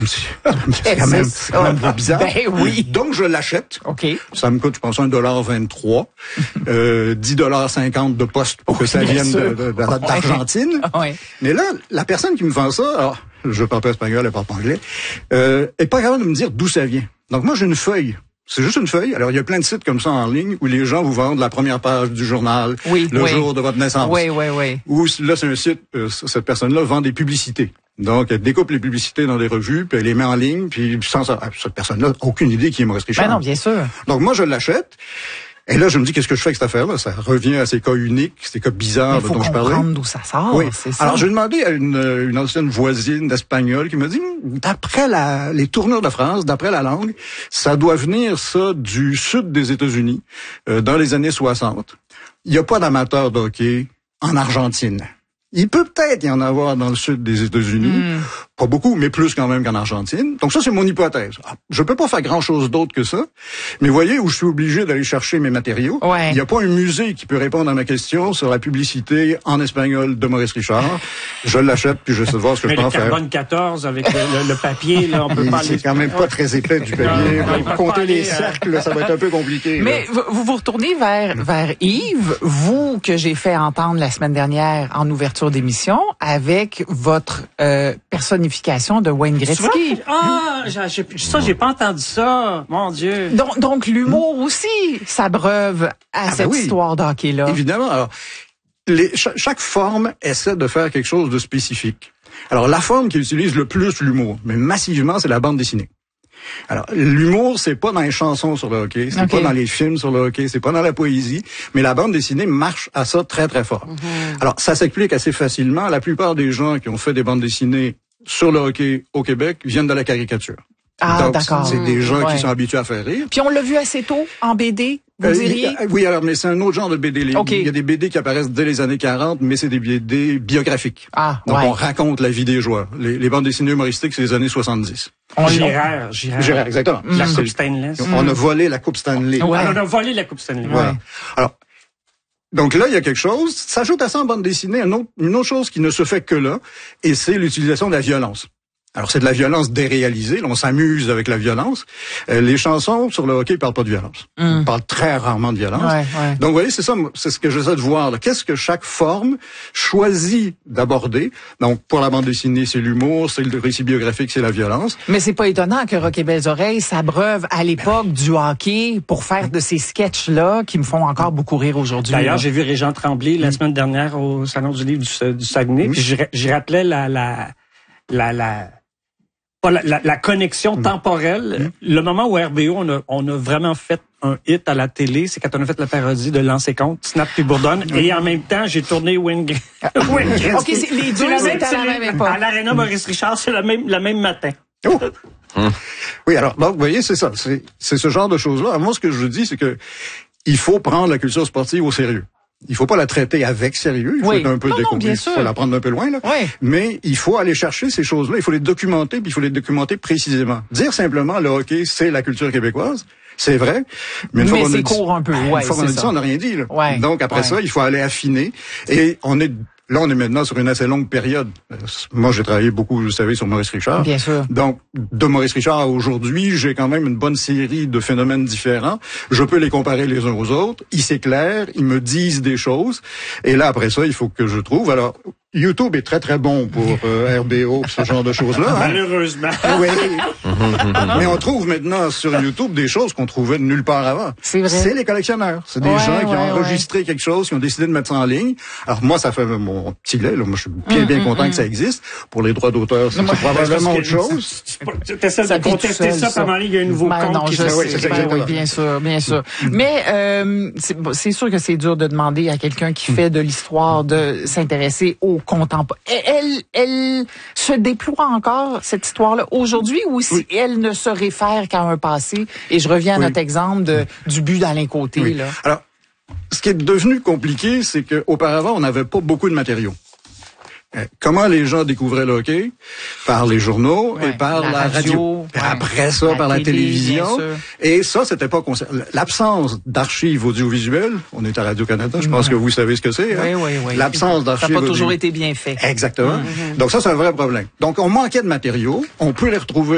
C'est quand même pas bizarre. Ben oui. Donc, je l'achète. OK. Ça me coûte, je pense, $1,23. $10,50 de poste pour que ça vienne d'Argentine. Ouais. Mais là, la personne qui me vend ça, alors, je parle pas espagnol, elle parle pas anglais, est pas capable de me dire d'où ça vient. Donc, moi, j'ai une feuille. C'est juste une feuille. Alors, il y a plein de sites comme ça en ligne où les gens vous vendent la première page du journal, le jour de votre naissance. Oui. Ou là, c'est un site, cette personne-là vend des publicités. Donc, elle découpe les publicités dans des revues, puis elle les met en ligne, puis sans ça, cette personne-là n'a aucune idée qui est Maurice Richard. Ben non, bien sûr. Donc, moi, je l'achète. Et là, je me dis, qu'est-ce que je fais avec cette affaire-là? Ça revient à ces cas uniques, ces cas bizarres dont je parlais. Il faut comprendre d'où ça sort, oui. c'est ça. Alors, j'ai demandé à une ancienne voisine d'espagnol qui m'a dit, d'après les tournures de France, d'après la langue, ça doit venir, ça, du sud des États-Unis, dans les années 60. Il n'y a pas d'amateurs de hockey en Argentine. Il peut peut-être y en avoir dans le sud des États-Unis. Pas beaucoup, mais plus quand même qu'en Argentine. Donc ça, c'est mon hypothèse. Je peux pas faire grand-chose d'autre que ça. Mais voyez où je suis obligé d'aller chercher mes matériaux. Ouais. Il n'y a pas un musée qui peut répondre à ma question sur la publicité en espagnol de Maurice Richard. Je l'achète, puis je sais voir ce que je peux en faire. Mais le carbone 14 avec le papier, là, on peut pas... C'est quand même pas très épais du papier. Compter les cercles, ça va être un peu compliqué. Mais vous vous retournez vers Yves, vous que j'ai fait entendre la semaine dernière en ouverture d'émission, avec votre personnification de Wayne Gretzky. J'ai pas entendu ça. Mon Dieu. Donc l'humour aussi s'abreuve à cette histoire de hockey-là. Évidemment. Alors, chaque forme essaie de faire quelque chose de spécifique. Alors, la forme qui utilise le plus l'humour, mais massivement, c'est la bande dessinée. Alors, l'humour, c'est pas dans les chansons sur le hockey, c'est pas dans les films sur le hockey, c'est pas dans la poésie, mais la bande dessinée marche à ça très, très fort. Alors, ça s'explique assez facilement. La plupart des gens qui ont fait des bandes dessinées sur le hockey au Québec viennent de la caricature. Ah, donc, d'accord. c'est des gens qui sont habitués à faire rire. Puis on l'a vu assez tôt en BD, vous diriez? Oui, alors, mais c'est un autre genre de BD. Il y a des BD qui apparaissent dès les années 40, mais c'est des BD biographiques. Donc, on raconte la vie des joueurs. Les bandes dessinées humoristiques, c'est les années 70. Gérard, exactement. La Coupe Stanley. On a volé la Coupe Stanley. Ouais. On a volé la Coupe Stanley. Voilà. Alors, donc là, il y a quelque chose. S'ajoute à ça en bande dessinée une autre chose qui ne se fait que là, et c'est l'utilisation de la violence. Alors, c'est de la violence déréalisée. Là, on s'amuse avec la violence. Les chansons sur le hockey parlent pas de violence. On parle très rarement de violence. Donc, vous voyez, c'est ça, c'est ce que j'essaie de voir. Qu'est-ce que chaque forme choisit d'aborder? Donc, pour la bande dessinée, c'est l'humour, c'est le récit biographique, c'est la violence. Mais c'est pas étonnant que Rock et Belles Oreilles s'abreuve à l'époque du hockey pour faire de ces sketchs-là qui me font encore beaucoup rire aujourd'hui. D'ailleurs, j'ai vu Régent Tremblay la semaine dernière au Salon du livre du Saguenay, puis j'y rappelais la connexion temporelle. Le moment où RBO, on a vraiment fait un hit à la télé, c'est quand on a fait la parodie de Lancer Compte, Snap puis Bourdonne, et en même temps, j'ai tourné Wayne Gretzky. OK, les deux étaient à la même époque. À l'Arena Maurice Richard, c'est le même matin. Oui, alors, donc, vous voyez, c'est ça. C'est ce genre de choses-là. Alors, moi, ce que je dis, c'est que il faut prendre la culture sportive au sérieux. Il faut pas la traiter avec sérieux, il faut être un peu découvrir, il faut la prendre un peu loin, là. Mais il faut aller chercher ces choses-là, il faut les documenter, puis il faut les documenter précisément. Dire simplement le hockey, c'est la culture québécoise, c'est vrai, mais c'est court un peu. Une fois qu'on a dit ça, on n'a rien dit, là. Donc après ça, il faut aller affiner, et on est maintenant sur une assez longue période. Moi, j'ai travaillé beaucoup, vous savez, sur Maurice Richard. Bien sûr. Donc, de Maurice Richard à aujourd'hui, j'ai quand même une bonne série de phénomènes différents. Je peux les comparer les uns aux autres. Ils s'éclairent, ils me disent des choses. Et là, après ça, il faut que je trouve. Alors, YouTube est très, très bon pour RBO, ce genre de choses-là. Malheureusement. Oui. Mais on trouve maintenant sur YouTube des choses qu'on trouvait de nulle part avant. C'est vrai. C'est les collectionneurs. C'est des gens qui ont enregistré quelque chose, qui ont décidé de mettre ça en ligne. Alors moi, ça fait mon petit lait. Là. Moi, je suis bien content que ça existe. Pour les droits d'auteur, c'est probablement autre chose. T'essaies de contester ça pendant il y a un nouveau compte qui oui, bien sûr. Mais c'est sûr que c'est dur de demander à quelqu'un qui fait de l'histoire de s'intéresser au contemporain. Elle se déploie encore, cette histoire-là, aujourd'hui, ou si elle ne se réfère qu'à un passé? Et je reviens à notre exemple du but d'Alain Côté. Là. Alors, ce qui est devenu compliqué, c'est qu'auparavant, on n'avait pas beaucoup de matériaux. Comment les gens découvraient le hockey? Par les journaux et par la radio. Après ça, par la télévision. Et ça, c'était pas l'absence d'archives audiovisuelles. On est à Radio-Canada, je pense que vous savez ce que c'est. Oui. L'absence d'archives. Ça n'a pas toujours été bien fait. Exactement. Donc ça, c'est un vrai problème. Donc, on manquait de matériaux. On peut les retrouver